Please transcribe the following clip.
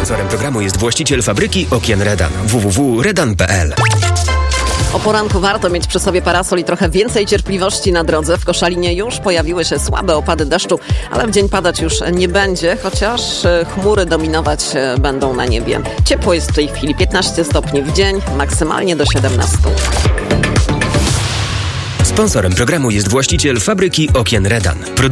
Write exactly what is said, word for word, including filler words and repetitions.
Sponsorem programu jest właściciel fabryki okien Redan. w w w kropka redan kropka p l. O poranku warto mieć przy sobie parasol i trochę więcej cierpliwości na drodze. W Koszalinie już pojawiły się słabe opady deszczu, ale w dzień padać już nie będzie, chociaż chmury dominować będą na niebie. Ciepło jest w tej chwili piętnaście stopni w dzień, maksymalnie do siedemnastu. Sponsorem programu jest właściciel fabryki okien Redan.